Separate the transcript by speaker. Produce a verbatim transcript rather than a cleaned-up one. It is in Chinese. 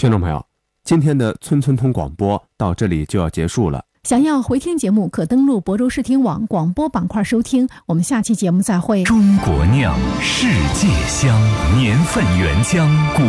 Speaker 1: 听众朋友，今天的村村通广播到这里就要结束了。
Speaker 2: 想要回听节目，可登录亳州视听网广播板块收听。我们下期节目再会。
Speaker 3: 中国酿，世界香，年份原浆。